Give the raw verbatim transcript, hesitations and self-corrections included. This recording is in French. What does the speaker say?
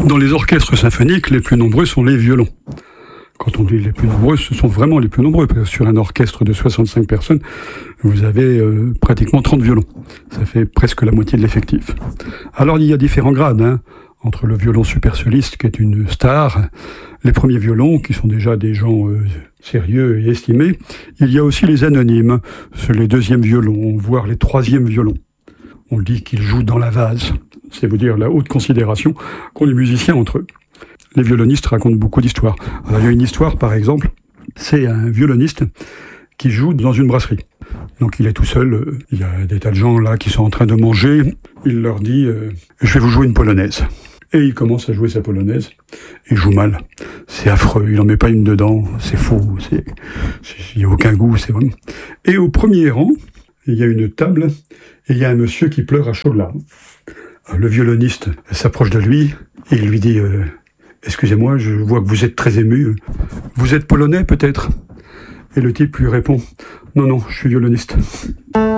Dans les orchestres symphoniques, les plus nombreux sont les violons. Quand on dit les plus nombreux, ce sont vraiment les plus nombreux, parce que sur un orchestre de soixante-cinq personnes, vous avez euh, pratiquement trente violons. Ça fait presque la moitié de l'effectif. Alors il y a différents grades, hein, entre le violon super soliste, qui est une star, les premiers violons, qui sont déjà des gens euh, sérieux et estimés. Il y a aussi les anonymes, c'est les deuxièmes violons, voire les troisièmes violons. On dit qu'ils jouent dans la vase, c'est vous dire la haute considération qu'ont les musiciens entre eux. Les violonistes racontent beaucoup d'histoires. Alors, il y a une histoire, par exemple, c'est un violoniste qui joue dans une brasserie. Donc il est tout seul, il y a des tas de gens là qui sont en train de manger. Il leur dit euh, « Je vais vous jouer une polonaise ». Et il commence à jouer sa polonaise. Il joue mal. C'est affreux, il n'en met pas une dedans, c'est faux, c'est, il n'y a aucun goût, c'est vraiment... Et au premier rang, il y a une table et il y a un monsieur qui pleure à chaudes larmes. Le violoniste s'approche de lui et il lui dit euh, « Excusez-moi, je vois que vous êtes très ému. Vous êtes polonais peut-être ?» Et le type lui répond « Non, non, je suis violoniste. »